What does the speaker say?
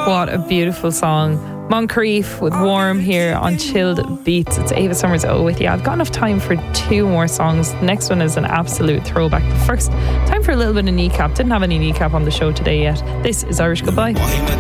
What a beautiful song. Moncrief with Warm here on Chilled Beats. It's Ava Summers with you. I've got enough time for 2 more songs. The next one is an absolute throwback. But first, time for a little bit of Kneecap. Didn't have any Kneecap on the show today yet. This is Irish Goodbye.